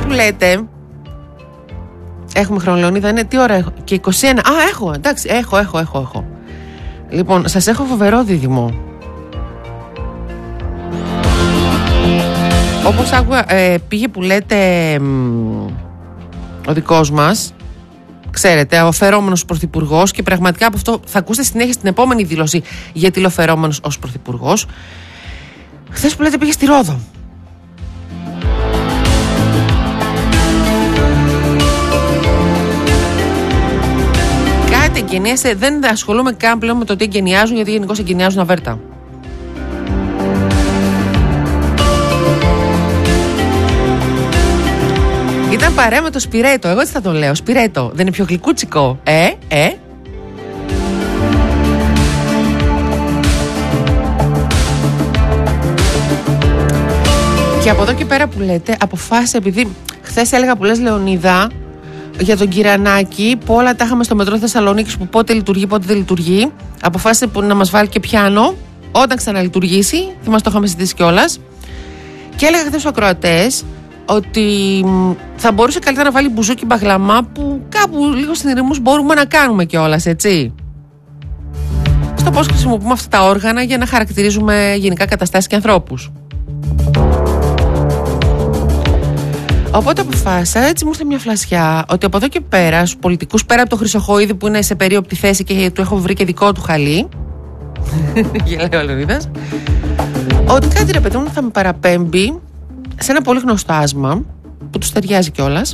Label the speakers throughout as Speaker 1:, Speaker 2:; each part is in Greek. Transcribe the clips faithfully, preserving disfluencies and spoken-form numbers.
Speaker 1: που λέτε. Έχουμε χρόνο, Λεωνίδα, είναι τι ώρα έχω? Και είκοσι ένα. Α, έχω, εντάξει, έχω, έχω, έχω, έχω. Λοιπόν, σας έχω φοβερό δίδυμο. Όπως άκουγα, ε, πήγε που λέτε μ, ο δικός μας, ξέρετε, ο φερόμενος πρωθυπουργός, και πραγματικά από αυτό θα ακούσετε συνέχεια στην επόμενη δήλωση γιατί ο φερόμενος ως πρωθυπουργός. Χθες που λέτε πήγε στη Ρόδο. Κάτι εγκαινίασε, δεν ασχολούμαι καν πλέον με το τι εγκαινιάζουν, γιατί γενικώς εγκαινιάζουν αβέρτα. Ήταν παρέα με το Σπιρέτο, εγώ έτσι θα το λέω, Σπιρέτο, δεν είναι πιο γλυκούτσικο, ε, ε. Και από εδώ και πέρα που λέτε, αποφάσισε, επειδή χθες έλεγα που λες, Λεωνίδα, για τον Κυρανάκη, που όλα τα είχαμε στο μετρό Θεσσαλονίκης, που πότε λειτουργεί, πότε δεν λειτουργεί, αποφάσισε που να μας βάλει και πιάνο όταν ξαναλειτουργήσει, θα μας το είχαμε συζητήσει κιόλας. Και έλεγα χθες στους ακροατές ότι θα μπορούσε καλύτερα να βάλει μπουζούκι μπαγλαμά, που κάπου λίγο συνειρμούς μπορούμε να κάνουμε κιόλας, έτσι. Στο πώς χρησιμοποιούμε αυτά τα όργανα για να χαρακτηρίζουμε γενικά καταστάσεις και ανθρώπους. Οπότε αποφάσισα, έτσι μου ήρθε μια φλασιά, ότι από εδώ και πέρα στους πολιτικούς, πέρα από το Χρυσοχοΐδη που είναι σε περίοπτη θέση και του έχω βρει και δικό του χαλί, γελάει ο Λεωνίδας, ότι κάτι, ρε παιδί μου, θα με παραπέμπει σε ένα πολύ γνωστό άσμα που τους ταιριάζει κιόλας.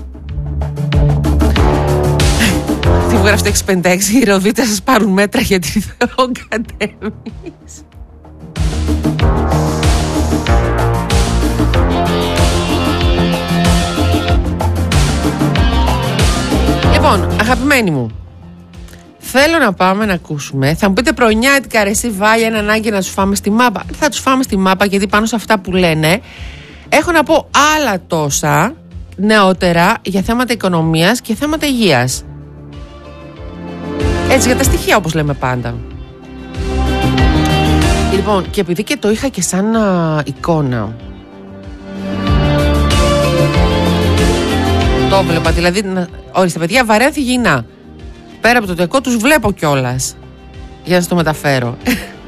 Speaker 1: Τι μου γράφει έξι πενήντα έξι, οι ροδίτες σας πάρουν μέτρα γιατί δεν κατέβεις. Λοιπόν, αγαπημένοι μου, θέλω να πάμε να ακούσουμε. Θα μου πείτε πρωινιάτικα, ρε εσύ Βάλια, είναι ανάγκη να τους φάμε στη μάπα. Δεν θα τους φάμε στη μάπα, γιατί πάνω σε αυτά που λένε έχω να πω άλλα τόσα νεότερα για θέματα οικονομίας και θέματα υγείας. Έτσι, για τα στοιχεία, όπως λέμε πάντα. Λοιπόν, και επειδή και το είχα και σαν α, εικόνα, το έβλεπα, δηλαδή, να... ορίστε παιδιά, Βαρένθη Γεινά. Πέρα από το τεκό τους βλέπω κιόλας, για να σας το μεταφέρω.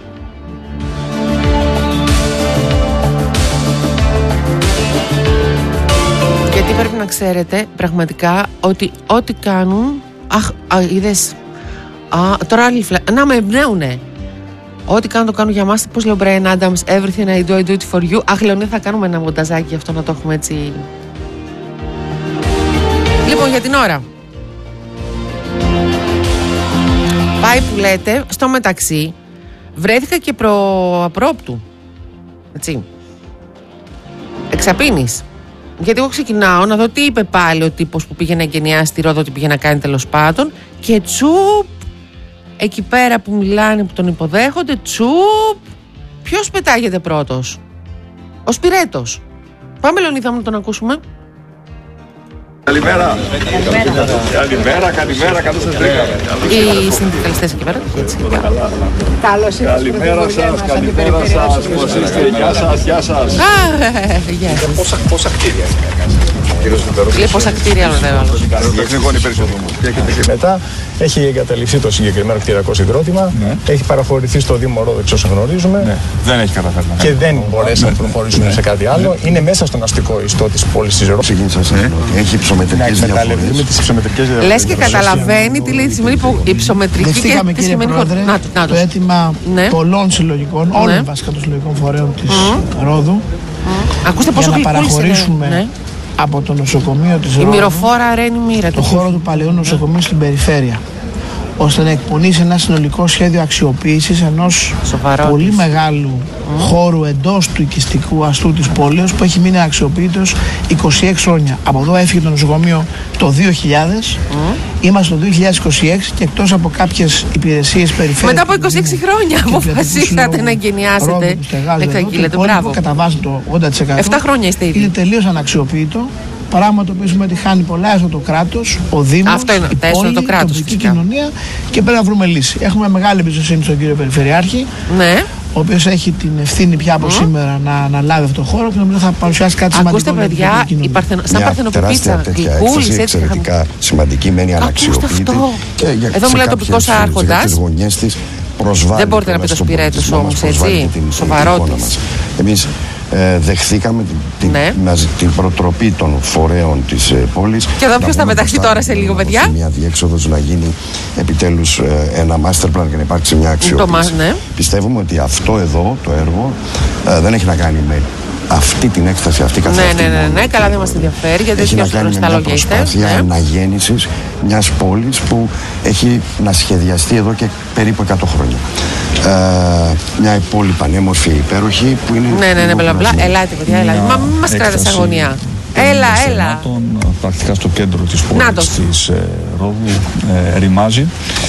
Speaker 1: Γιατί πρέπει να ξέρετε πραγματικά ότι ό,τι κάνουν, αχ, α, είδες, α, τώρα άλλη φλα... να με εμπνέουνε. Ό,τι κάνουν το κάνουν για μας. Πώς λέει ο Brian Adams, everything I do, I do it for you. Αχ, Λεωνίδα, θα κάνουμε ένα μονταζάκι γι' αυτό, να το έχουμε έτσι. Λοιπόν, για την ώρα, πάει που λέτε, στο μεταξύ βρέθηκα και προαπρόπτου, έτσι, εξαπίνης. Γιατί εγώ ξεκινάω να δω τι είπε πάλι ο τύπος που πήγε να εγκαινιάσει στη Ρόδο, τι πήγε να κάνει τέλος πάντων, και τσουπ, εκεί πέρα που μιλάνε, που τον υποδέχονται, τσουπ, ποιος πετάγεται πρώτος? Ο Σπιρέτος. Πάμε, Λεωνίδα μου, να τον ακούσουμε.
Speaker 2: Καλημέρα. Καλημέρα, καλημέρα, καλώς σας βρήκαμε.
Speaker 1: Οι συνδικαλιστές εκεί πέρα.
Speaker 3: Καλώς ήρθατε.
Speaker 2: Καλημέρα σας, καλημέρα σας. Πώς είστε? Γεια σας, γεια σας.
Speaker 1: Γεια σας.
Speaker 2: Πόσα κτίρια
Speaker 1: Λέει πόσα κτίρια άλλο δεν άλλο.
Speaker 2: Και μετά έχει εγκαταλειφθεί το συγκεκριμένο κτηριακό συγκρότημα. Έχει παραχωρηθεί στο Δήμο Ρόδο, εξ όσων γνωρίζουμε.
Speaker 4: Δεν έχει καταφέρει.
Speaker 2: Και δεν μπορέσαμε να προχωρήσουμε σε κάτι άλλο. Είναι μέσα στον αστικό ιστό της πόλης της Ρόδου.
Speaker 4: Έχει υψομετρικές
Speaker 2: διαφορές.
Speaker 1: Λες και καταλαβαίνει τι λέει, σημαίνει υψομετρική και τι σημαίνει
Speaker 3: χωρί. Το αίτημα πολλών συλλογικών, όλων βασικά των συλλογικών φορέων της Ρόδου, για να παραχωρήσουμε από το νοσοκομείο της Ρόδου,
Speaker 1: η μυροφόρα ρένει μοίρα,
Speaker 3: το χώρο του παλαιού νοσοκομείου στην περιφέρεια, ώστε να εκπονήσει ένα συνολικό σχέδιο αξιοποίησης ενός πολύ μεγάλου mm. χώρου εντός του οικιστικού αστού της πόλεως, που έχει μείνει αξιοποιητός είκοσι έξι χρόνια. Από εδώ έφυγε το νοσοκομείο το δύο χιλιάδες, mm. είμαστε το δύο χιλιάδες είκοσι έξι και εκτός από κάποιες υπηρεσίες περιφέρειας.
Speaker 1: Μετά από είκοσι έξι χρόνια αποφασίσατε να εγκαινιάσετε.
Speaker 3: Δεν εξαγγείλετε, μπράβο. Κατά βάση το ογδόντα τοις εκατό
Speaker 1: επτά χρόνια είστε ήδη.
Speaker 3: Είναι τελείως αναξιοποιητό. Πράγμα το οποίο σημαίνει ότι χάνει πολλά έσοδα το κράτος, ο Δήμος,
Speaker 1: αυτό είναι,
Speaker 3: η πόλη,
Speaker 1: το κράτος,
Speaker 3: η τοπική κοινωνία, και πρέπει να βρούμε λύση. Έχουμε μεγάλη εμπιστοσύνη στον κύριο Περιφερειάρχη,
Speaker 1: ναι,
Speaker 3: ο ο οποίος έχει την ευθύνη πια από mm. σήμερα να αναλάβει αυτό το χώρο και νομίζω θα παρουσιάσει κάτι σημαντικό.
Speaker 1: Ακούστε, παιδιά, η παρθενο... σαν παρθενοπιτίτσα,
Speaker 4: γλυκούλης, έτσι. Εξαιρετικά σημαντική, μένει αναξιοποιητή.
Speaker 1: Εδώ μιλάει ο τοπικός άρχοντας. Δεν μπορείτε να πείτε το Σπυρέτος όμως, έτσι. Σοβαρότης.
Speaker 4: Εμείς ε, δεχθήκαμε την,
Speaker 1: ναι.
Speaker 4: την προτροπή των φορέων της ε, πόλης.
Speaker 1: Και εδώ ποιος θα πεταχτεί τώρα σε λίγο, παιδιά.
Speaker 4: Μια διέξοδος να γίνει επιτέλους ε, ένα master plan και να υπάρξει μια αξιοποίηση.
Speaker 1: Ναι.
Speaker 4: Πιστεύουμε ότι αυτό εδώ το έργο ε, δεν έχει να κάνει με αυτή την έκσταση, αυτή καθ' αυτή.
Speaker 1: Ναι, ναι, ναι, ναι, καλά, δεν μας ενδιαφέρει γιατί
Speaker 4: έχει να κάνει με μια προσπάθεια
Speaker 1: ναι.
Speaker 4: αναγέννησης μιας πόλης που έχει να σχεδιαστεί εδώ και περίπου εκατό χρόνια. Ε, μια πόλη πανέμορφη, υπέροχη που είναι.
Speaker 1: Ναι, ναι, ναι, μπλα μπλα. Ελάτε, παιδιά, ελάτε. Μα μην μας κρατάς σε αγωνία. Έλα, έλα.
Speaker 5: Πρακτικά στο κέντρο της πόλης της ε, Ρόδου, ε, Ρημάζη.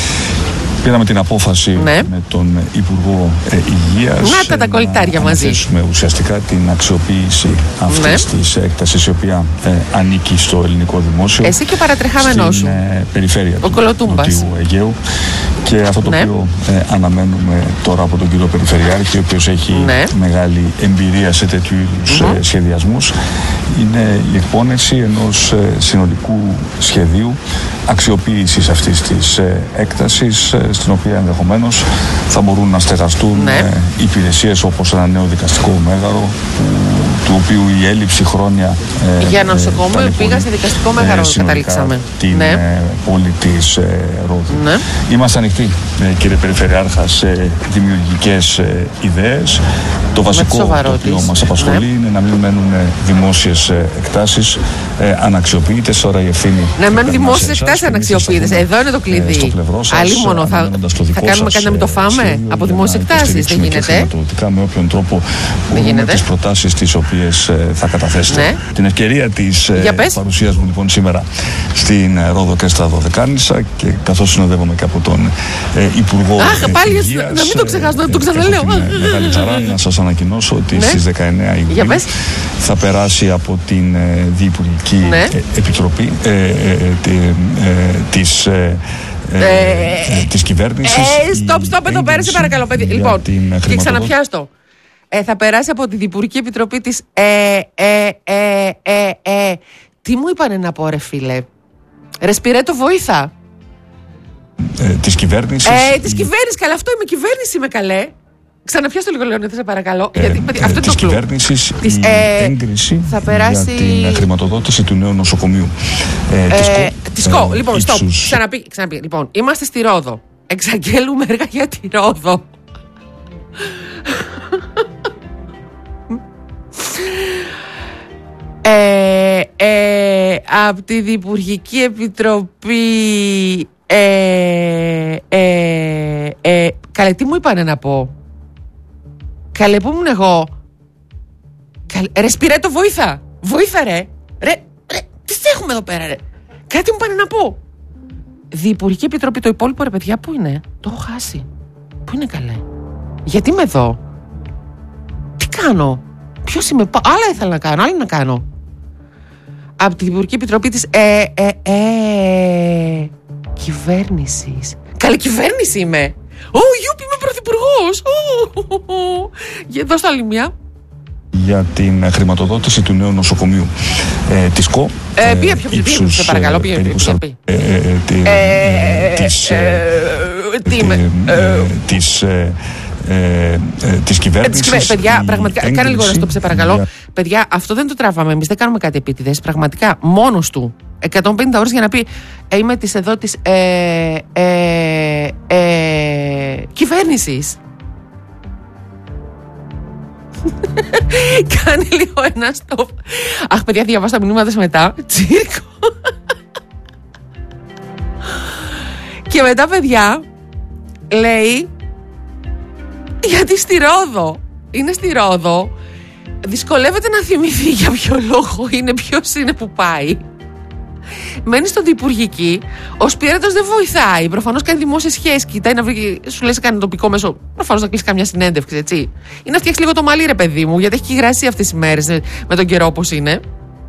Speaker 5: Πήραμε την απόφαση
Speaker 1: ναι.
Speaker 5: με τον Υπουργό ε, Υγείας
Speaker 1: να τα τα κολλητάρια μαζί.
Speaker 5: Να θέσουμε ουσιαστικά την αξιοποίηση αυτής ναι. της έκτασης η οποία ε, ανήκει στο ελληνικό δημόσιο.
Speaker 1: Εσύ και ο παρατρεχάμενός σου.
Speaker 5: Στην ε, περιφέρεια
Speaker 1: ο
Speaker 5: του Νοτιού Αιγαίου. Και αυτό το ναι. οποίο ε, αναμένουμε τώρα από τον κύριο Περιφερειάρχη, ο οποίος έχει
Speaker 1: ναι.
Speaker 5: μεγάλη εμπειρία σε τέτοιου είδους mm-hmm. ε, σχεδιασμούς, είναι η εκπόνηση ενός ε, συνολικού σχεδίου αξιοποίησης αυτής της ε, έκτασης, ε, στην οποία ενδεχομένως θα μπορούν να στεγαστούν
Speaker 1: ναι.
Speaker 5: ε, υπηρεσίες όπως ένα νέο δικαστικό μέγαρο, που, του οποίου η έλλειψη χρόνια
Speaker 1: ε, για νοσοκομείο ε, πήγα σε δικαστικό μέγαρο, ε, καταλήξαμε.
Speaker 5: Την ναι. ε, πόλη της ε, Ρόδου.
Speaker 1: Ναι.
Speaker 5: Είμαστε ανοιχτοί, ε, κύριε Περιφερειάρχα, σε δημιουργικές ε, ιδέες. Το βασικό το οποίο μας απασχολεί ναι. είναι να μην μένουν δημόσιες εκτάσεις ε, αναξιοποιητές. Τώρα η ευθύνη.
Speaker 1: Να μένουν δημόσιες εκτάσεις αναξιοποιητές. Εδώ είναι το κλειδί. Άλλη μόνο θα, θα κάνουμε κάτι να μην το φάμε από δημόσιες εκτάσεις. Δεν γίνεται.
Speaker 5: Με όποιον τρόπο μπορούμε τις προτάσεις τις οποίες ε, θα καταθέσετε. Ναι. Την ευκαιρία της ε, παρουσίας μου λοιπόν σήμερα στην ε, Ρόδο και στα Δωδεκάνησα και καθώς συνοδεύομαι και από τον ε, Υπουργό
Speaker 1: Αχ,
Speaker 5: ε,
Speaker 1: πάλι
Speaker 5: Υγείας,
Speaker 1: να μην το ξεχάσω, να το ξαναλέω.
Speaker 5: Μεγάλη χαρά να σας ανακοινώσω ότι ναι. στις δεκαεννέα Ιουλίου θα περάσει από την ε, Διυπουργική ναι. ε, Επιτροπή ε, ε, ε, ε, της ε, Ε, ε, της κυβέρνησης.
Speaker 1: Ε, stop, stop, εδώ πέρα, σε παρακαλώ, παιδί. Λοιπόν, και ξαναπιάστο. Ε, θα περάσει από τη Διυπουργική Επιτροπή της. Ε, ε, ε, ε, ε. Τι μου είπανε να πω, ρε φίλε. Ρεσπιρέτο, βοήθα.
Speaker 5: Ε, της κυβέρνησης.
Speaker 1: Ε, της κυβέρνησης, καλά, αυτό είμαι κυβέρνηση, είμαι καλέ. Ξαναπιάστο λίγο, Λεωνίδα, σε παρακαλώ. Ε, γιατί, παιδί,
Speaker 5: ε,
Speaker 1: αυτό
Speaker 5: της
Speaker 1: το
Speaker 5: κυβέρνησης
Speaker 1: της,
Speaker 5: η
Speaker 1: ε,
Speaker 5: έγκριση
Speaker 1: θα περάσει...
Speaker 5: για την χρηματοδότηση του νέου νοσοκομείου.
Speaker 1: Ε, ε, της ΚΟ. Της ΚΟ. Ε, λοιπόν, stop. Ξαναπεί, ξαναπεί. Λοιπόν, είμαστε στη Ρόδο. Εξαγγέλουμε έργα για τη Ρόδο. ε, ε, από τη Διυπουργική Επιτροπή... Ε, ε, ε, καλέ, τι μου είπανε να πω. Καλέ, πού ήμουν εγώ. Καλέ, ρε Σπυρέτο, βοήθα. Βοήθα ρε. Ρε, ρε, τι έχουμε εδώ πέρα ρε. Κάτι μου είπανε να πω. Διυπουργική Επιτροπή, το υπόλοιπο ρε παιδιά, πού είναι. Το έχω χάσει. Πού είναι καλέ. Γιατί είμαι εδώ. Τι κάνω. Ποιος είμαι. Άλλα ήθελα να κάνω, άλλα να κάνω. Από τη Διυπουργική Επιτροπή της ε, ε, ε, κυβέρνησης. Καλή κυβέρνηση είμαι. Ω, Ιούπι, είμαι πρωθυπουργός. Για δώστε άλλη μια.
Speaker 5: Για την χρηματοδότηση του νέου νοσοκομείου ε, της ΚΟ.
Speaker 1: Ε, Ποια πιο πιο σε παρακαλώ, ποια πιο Τι είμαι.
Speaker 5: Της Ε, ε, της κυβέρνησης.
Speaker 1: Ε, παιδιά, πραγματικά, κάνε λίγο να στο σε παρακαλώ. Για... Παιδιά, αυτό δεν το τράβαμε εμείς, δεν κάνουμε κάτι επίτηδες. Πραγματικά, μόνος του, εκατόν πενήντα ώρες για να πει ε, είμαι της εδώ της ε, ε, ε, κυβέρνησης. Κάνε λίγο ένα stop. Αχ, παιδιά, διαβάσα τα μηνύματα μετά. Τσίρκο. Και μετά, παιδιά, λέει γιατί στη Ρόδο. Είναι στη Ρόδο. Δυσκολεύεται να θυμηθεί για ποιο λόγο είναι, ποιος είναι που πάει. Μένει στον Διυπουργική. Ο Σπυρέτος δεν βοηθάει. Προφανώς κάνει δημόσιες σχέσεις. Κοιτάει να βρει. Σου λέει κάνει τοπικό μέσο. Προφανώς να κλείσει καμιά συνέντευξη, έτσι. Είναι να φτιάξει λίγο το μαλλί, ρε παιδί μου, γιατί έχει υγράσει αυτές τις μέρες με τον καιρό όπως είναι.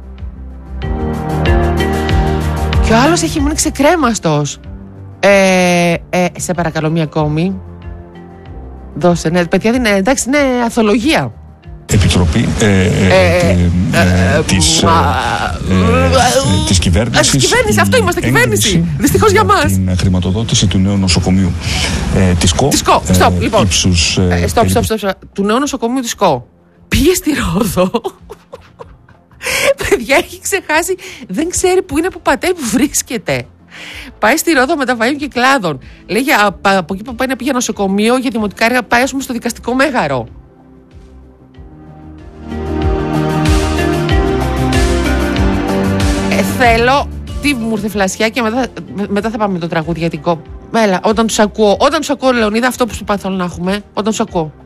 Speaker 1: Και ο άλλος έχει μείνει ξεκρέμαστος. Ε, ε, σε παρακαλώ, μία ακόμη. Δώσε, ναι, παιδιά, είναι, εντάξει, είναι αθολογία.
Speaker 5: Επιτροπή ε, ε, ε, ε, της, ε, ε, της κυβέρνησης.
Speaker 1: Της κυβέρνησης, αυτό είμαστε, κυβέρνηση. Δυστυχώς για μας.
Speaker 5: Την χρηματοδότηση του νέου νοσοκομείου ε, της ΚΟ.
Speaker 1: Της ΚΟ, stop,
Speaker 5: ε,
Speaker 1: λοιπόν.
Speaker 5: Ύψους, ε,
Speaker 1: stop, stop, stop, stop. Του νέου νοσοκομείου της ΚΟ. Πήγε στη Ρόδο. Παιδιά, έχει ξεχάσει, δεν ξέρει που είναι, που πατάει, που βρίσκεται. Πάει στη Ρόδο Μεταβαίων και Κλάδων. Λέει από εκεί που πάει να πήγε νοσοκομείο για δημοτικά έργα, πάει ας πούμε στο δικαστικό μέγαρο. Ε, θέλω. Τι μου ήρθε φλασιά και μετά, μετά θα πάμε με το τραγούδι για την ΚΟ. Έλα, όταν τους ακούω, όταν τους ακούω, Λεωνίδα, αυτό που σου πάθω να έχουμε, όταν τους ακούω.